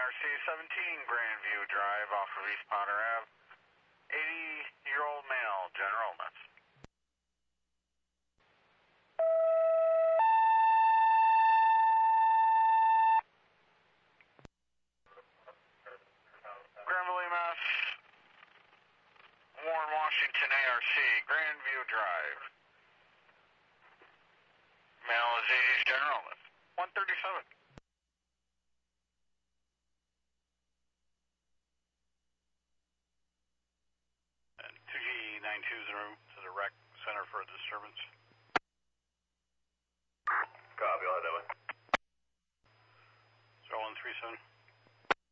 RC 17 Grandview Drive off of East Potter Ave. 80-year-old male, general illness. Granville, Mass. Warren, Washington, ARC, Grandview Drive. Male is 80s, general illness. 137. And 2G920 to the rec center for a disturbance.